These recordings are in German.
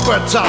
Cottbusser.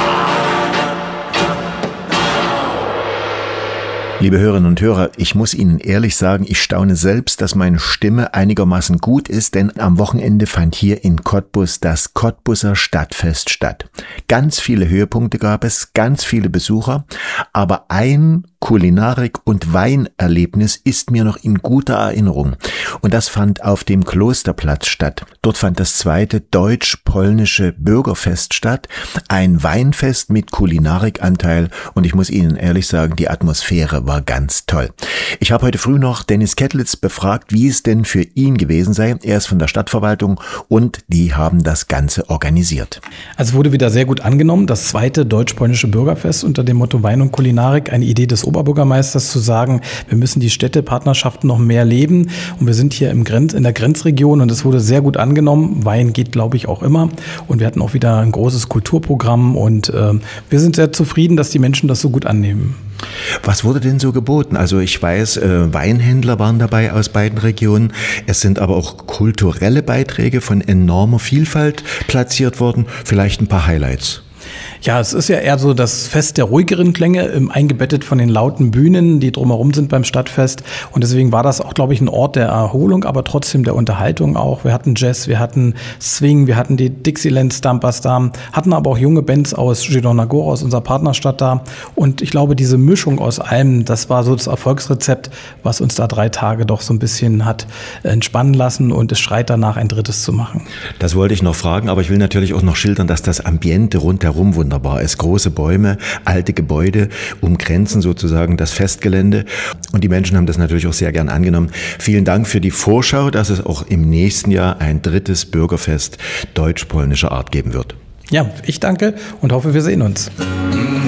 Liebe Hörerinnen und Hörer, ich muss Ihnen ehrlich sagen, ich staune selbst, dass meine Stimme einigermaßen gut ist, denn am Wochenende fand hier in Cottbus das Cottbuser Stadtfest statt. Ganz viele Höhepunkte gab es, ganz viele Besucher, aber ein Kulinarik- und Weinerlebnis ist mir noch in guter Erinnerung. Und das fand auf dem Klosterplatz statt. Dort fand das zweite deutsch-polnische Bürgerfest statt. Ein Weinfest mit Kulinarikanteil. Und ich muss Ihnen ehrlich sagen, die Atmosphäre war ganz toll. Ich habe heute früh noch Dennis Kettlitz befragt, wie es denn für ihn gewesen sei. Er ist von der Stadtverwaltung und die haben das Ganze organisiert. Also wurde wieder sehr gut angenommen. Das zweite deutsch-polnische Bürgerfest unter dem Motto Wein und Kulinarik. Eine Idee des Oberbürgermeisters zu sagen, wir müssen die Städtepartnerschaften noch mehr leben. Und wir sind hier in der Grenzregion und es wurde sehr gut angenommen. Wein geht, glaube ich, auch immer. Und wir hatten auch wieder ein großes Kulturprogramm und wir sind sehr zufrieden, dass die Menschen das so gut annehmen. Was wurde denn so geboten? Also ich weiß, Weinhändler waren dabei aus beiden Regionen. Es sind aber auch kulturelle Beiträge von enormer Vielfalt platziert worden. Vielleicht ein paar Highlights. Ja, es ist ja eher so das Fest der ruhigeren Klänge, eingebettet von den lauten Bühnen, die drumherum sind beim Stadtfest. Und deswegen war das auch, glaube ich, ein Ort der Erholung, aber trotzdem der Unterhaltung auch. Wir hatten Jazz, wir hatten Swing, wir hatten die Dixieland Stampers da, hatten aber auch junge Bands aus Zielona Góra, aus unserer Partnerstadt da. Und ich glaube, diese Mischung aus allem, das war so das Erfolgsrezept, was uns da 3 Tage doch so ein bisschen hat entspannen lassen und es schreit danach, ein drittes zu machen. Das wollte ich noch fragen, aber ich will natürlich auch noch schildern, dass das Ambiente rundherum wunderbar ist. Große Bäume, alte Gebäude umgrenzen sozusagen das Festgelände und die Menschen haben das natürlich auch sehr gern angenommen. Vielen Dank für die Vorschau, dass es auch im nächsten Jahr ein drittes Bürgerfest deutsch-polnischer Art geben wird. Ja, ich danke und hoffe, wir sehen uns.